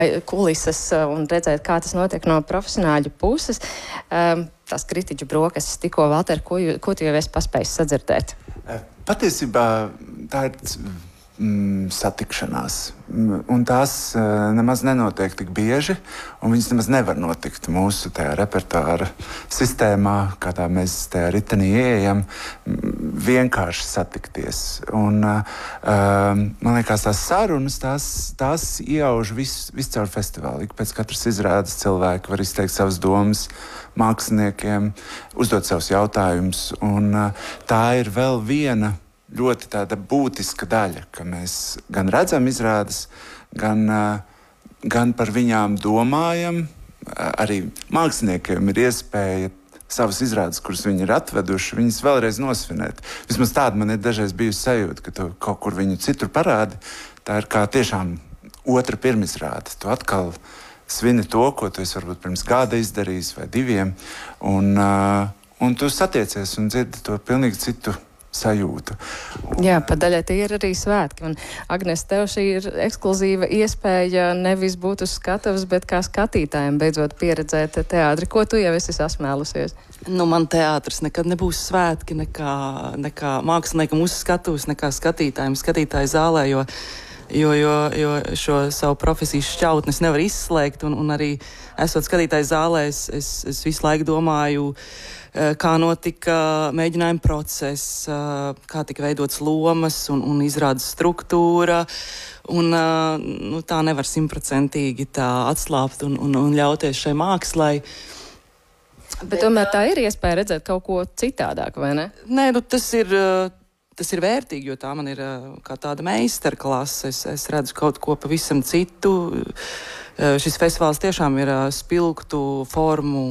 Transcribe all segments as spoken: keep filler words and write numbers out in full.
kulises un redzēt, kā tas notiek no profesionāļu puses. Um, tās kritiķu brokastis tikko, Valter, ko, jū, ko tu jau esi paspējis sadzirdēt? Patiesībā tā ir mm, satikšanās, un tās uh, nemaz nenotiek tik bieži, un viņas nemaz nevar notikt mūsu tajā repertuāra sistēmā, kādā mēs tajā ritenī ieejam, vienkārši satikties. Un, uh, man liekas, tās sarunas, tās, tās ieauž visu vis caur festivālu. Pēc katras izrādes cilvēki var izteikt savas domas, māksliniekiem, uzdot savus jautājumus, un uh, tā ir vēl viena ļoti tāda būtiska daļa, ka mēs gan redzam izrādes, gan, uh, gan par viņām domājam. Arī māksliniekiem ir iespēja savas izrādes, kuras viņi ir atveduši, viņas vēlreiz nosvinēt. Vismaz tāda man ir dažreiz bijusi sajūta, ka tu kaut kur viņu citur parādi. Tā ir kā tiešām otra pirmizrāde. Tu atkal svini to, ko tu esi varbūt pirms gada izdarījis vai diviem, un, uh, un tu satiecies un dzirdi to pilnīgi citu sajūtu. Jā, pa daļai tie ir arī svētki. Un, Agnes, tev šī ir ekskluzīva iespēja nevis būt uz skatuves, bet kā skatītājiem beidzot pieredzēt teātri. Ko tu jau esi sasmēlusies? Nu, man teātris nekad nebūs svētki, nekā, nekā māksliniekam uz skatuves, nekā skatītājiem, skatītāju zālē, jo Jo, jo, jo šo savu profesiju šķautnes nevar izslēgt, un, un arī esot skatītāju zālē, es, es, es visu laiku domāju, kā notika mēģinājuma process, kā tika veidots lomas un, un izrādes struktūra, un nu, tā nevar simtprocentīgi tā atslāpt un, un, un ļauties šai mākslai. Bet tomēr tā ir iespēja redzēt kaut ko citādāk, vai ne? Nē, nu tas ir... Tas ir vērtīgi, jo tā man ir kā tāda meistarklase. Es, es redzu kaut ko pavisam citu. Šis festivāls tiešām ir spilgtu formu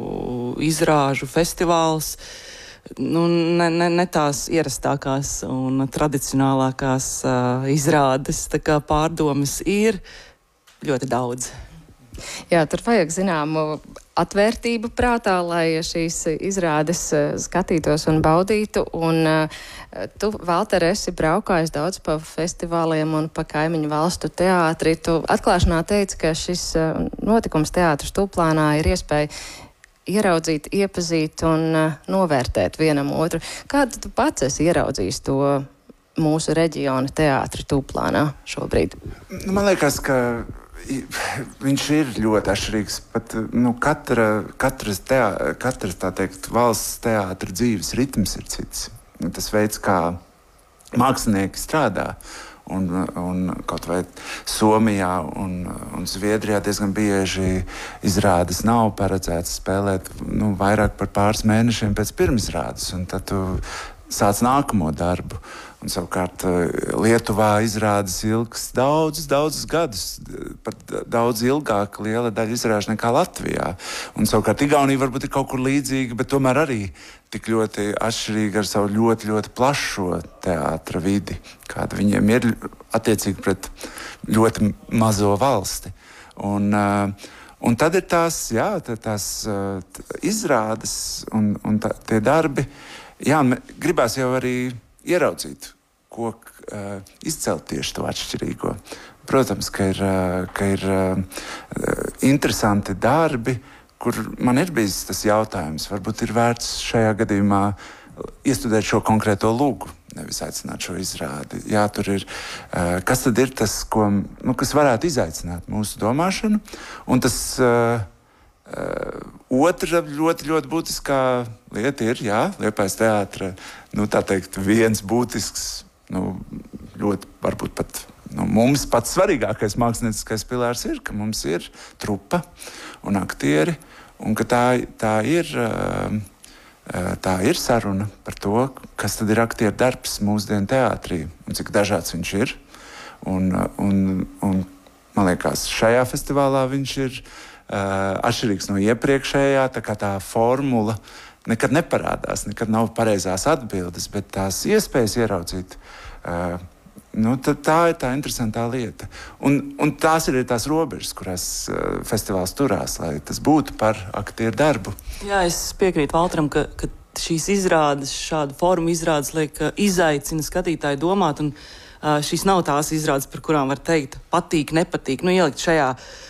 izrāžu festivāls. Nu, ne, ne, ne tās ierastākās un tradicionālākās uh, izrādes. Tā kā pārdomas ir ļoti daudz. Jā, tur vajag zināmu atvērtību prātā, lai šīs izrādes skatītos un baudītu. Un uh, tu, Valter, esi braukājis daudz pa festivāliem un pa kaimiņu valstu teātri. Tu atklāšanā teici, ka šis uh, notikums teātris Tūplānā ir iespēja ieraudzīt, iepazīt un uh, novērtēt vienam otru. Kādu tu pats esi ieraudzījis to mūsu reģiona teātri Tūplānā šobrīd? Man liekas, ka viņš ir ļoti atšķirīgs. Pat, nu, katra, katras, teā, katras tā teikt, valsts teātra dzīves ritms ir cits. Tas veids, kā mākslinieki strādā. Un, un kaut vai Somijā un, un Zviedrijā diezgan bieži izrādes nav paredzētas spēlēt nu, vairāk par pāris mēnešiem pēc pirmizrādes. Un tad tu sāc nākamo darbu. Un savukārt Lietuvā izrādes ilgs daudzus, daudzus gadus, pat daudz ilgāk liela daļa izrāžu nekā Latvijā. Un savukārt Igaunija varbūt ir kaut kur līdzīga, bet tomēr arī tik ļoti atšķirīga ar savu ļoti, ļoti plašo teātra vidi, kāda viņiem ir attiecīgi pret ļoti mazo valsti. Un, un tad ir tās, jā, tās izrādes un, un tā, tie darbi. Jā, gribās jau arī ieraudzīt, ko uh, izcelt tieši to atšķirīgo. Protams, ka ir, uh, ka ir uh, interesanti darbi, kur man ir bijis tas jautājums. Varbūt ir vērts šajā gadījumā iestudēt šo konkrēto lūgu, nevis aicināt šo izrādi. Jā, tur ir, uh, kas tad ir tas, ko, nu, kas varētu izaicināt mūsu domāšanu, un tas... Uh, Uh, otra ļoti, ļoti būtiskā lieta ir, jā, Liepājas teātra, nu, tā teikt, viens būtisks, nu, ļoti, varbūt pat, nu, mums pats svarīgākais mākslinieckais pilārs ir, ka mums ir trupa un aktieri, un ka tā, tā ir, uh, tā ir saruna par to, kas tad ir aktieru darbs mūsdienu teātrī, un cik dažāds viņš ir. Un, un, un man liekas, šajā festivālā viņš ir Uh, atšķirīgs no iepriekšējā, tā kā tā formula nekad neparādās, nekad nav pareizās atbildes, bet tās iespējas ieraudzīt, uh, nu, tā ir tā interesantā lieta. Un, un tās ir tās robežas, kurās uh, festivāls turās, lai tas būtu par aktieru darbu. Jā, es piekrītu Valtram, ka, ka šīs izrādes, šādu formu izrādes liek izaicina skatītāju domāt, un Uh, šīs nav tās izrādes, par kurām var teikt, patīk, nepatīk. Nu, ielikt šajā